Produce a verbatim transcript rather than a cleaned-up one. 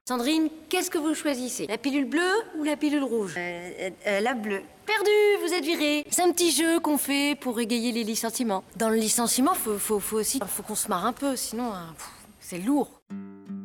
Sandrine, qu'est-ce que vous choisissez? La pilule bleue ou la pilule rouge? Euh, euh, la bleue. Perdu, vous êtes viré. C'est un petit jeu qu'on fait pour égayer les licenciements. Dans le licenciement, faut, faut, faut aussi, faut qu'on se marre un peu, sinon, hein, pff, c'est lourd.